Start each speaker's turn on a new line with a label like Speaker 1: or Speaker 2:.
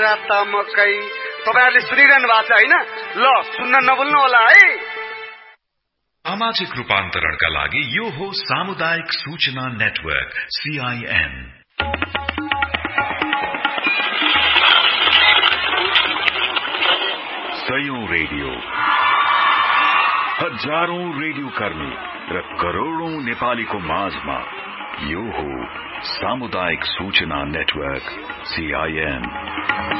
Speaker 1: मकै तपाईहरुले सुनिरहनु भएको छ हैन? ल सुन्न नभुल्नु होला है।
Speaker 2: सामाजिक रूपान्तरणका लागि यो हो सामुदायिक सूचना नेटवर्क CIN। सयौं रेडियो, हजारौं रेडियो कर्मी र करोड़ौं नेपालीको माझमा यो हो सामुदायिक सूचना नेटवर्क CIN।